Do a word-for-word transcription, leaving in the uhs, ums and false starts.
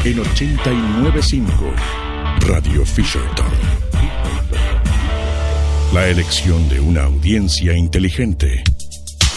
en ochenta y nueve punto cinco Radio Fisherton. La elección de una audiencia inteligente.